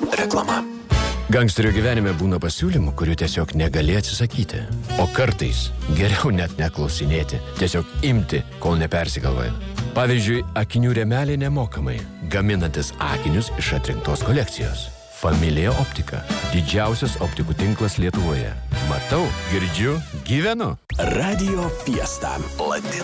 Reklama. Gangsterio gyvenime būna pasiūlymų, kurių tiesiog negali atsisakyti. O kartais geriau net neklausinėti, tiesiog imti, kol nepersigalvoja. Pavyzdžiui, akinių rėmeliai nemokamai, gaminantis akinius iš atrinktos kolekcijos. Familija Optika. Didžiausias optikų tinklas Lietuvoje. Matau, girdžiu, gyvenu. Radio Fiesta. Latino